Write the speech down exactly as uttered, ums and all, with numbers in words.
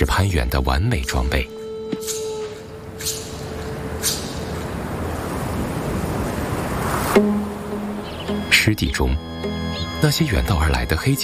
是攀援的完美装备。湿地中，那些远道而来的黑